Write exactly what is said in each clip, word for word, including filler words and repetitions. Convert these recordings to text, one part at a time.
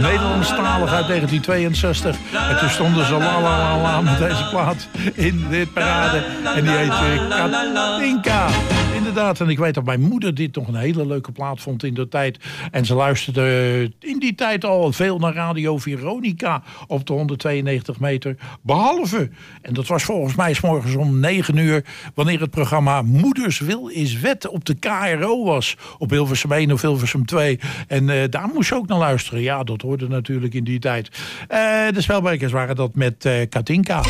Nederlandstalig uit negentien tweeënzestig. En toen stonden ze la la la la met deze plaat in dit parade. En die heet uh, Katinka. Inderdaad, en ik weet dat mijn moeder dit nog een hele leuke plaat vond in de tijd. En ze luisterde in die tijd al veel naar Radio Veronica op de honderdtweeënnegentig meter. Behalve, en dat was volgens mij 's morgens om negen uur... wanneer het programma Moeders Wil is Wet op de K R O was. Op Hilversum één of Hilversum twee. En uh, daar moest je ook naar luisteren. Ja, dat hoorde natuurlijk in die tijd. Uh, de spelbrekers waren dat met uh, Katinka.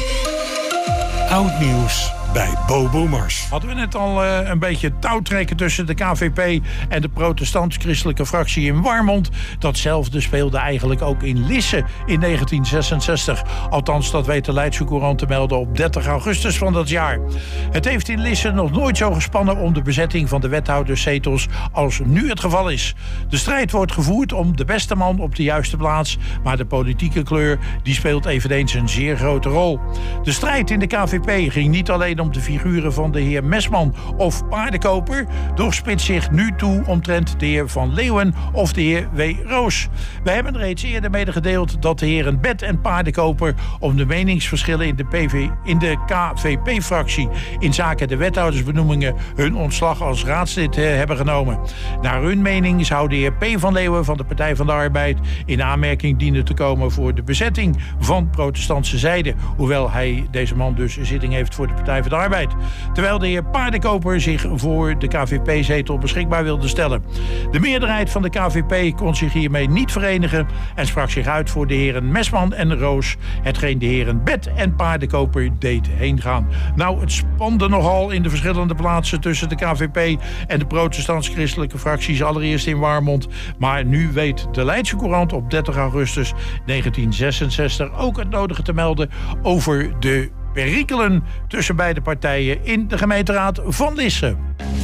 Oud nieuws bij Bo Boomers. Hadden we net al uh, een beetje touwtrekken tussen de K V P en de protestants-christelijke fractie in Warmond. Datzelfde speelde eigenlijk ook in Lisse in negentien zesenzestig. Althans, dat weet de Leidse Courant te melden op dertig augustus van dat jaar. Het heeft in Lisse nog nooit zo gespannen om de bezetting van de wethouderszetels als nu het geval is. De strijd wordt gevoerd om de beste man op de juiste plaats, maar de politieke kleur die speelt eveneens een zeer grote rol. De strijd in de K V P ging niet alleen om de figuren van de heer Mesman of Paardenkoper, doch spitst zich nu toe omtrent de heer Van Leeuwen of de heer W. Roos. Wij hebben reeds eerder medegedeeld dat de heren Bet en Paardenkoper om de meningsverschillen in de, P V, in de K V P-fractie in zaken de wethoudersbenoemingen hun ontslag als raadslid eh, hebben genomen. Naar hun mening zou de heer P. Van Leeuwen van de Partij van de Arbeid in aanmerking dienen te komen voor de bezetting van protestantse zijde, hoewel hij, deze man dus, een zitting heeft voor de Partij van de Arbeid. Terwijl de heer Paardenkoper zich voor de K V P-zetel beschikbaar wilde stellen. De meerderheid van de K V P kon zich hiermee niet verenigen en sprak zich uit voor de heren Mesman en Roos, hetgeen de heren Bet en Paardenkoper deed heen gaan. Nou, het spande nogal in de verschillende plaatsen tussen de K V P en de protestants-christelijke fracties, allereerst in Warmond. Maar nu weet de Leidse Courant op dertig augustus negentien zesenzestig ook het nodige te melden over de perikelen tussen beide partijen in de gemeenteraad van Lisse.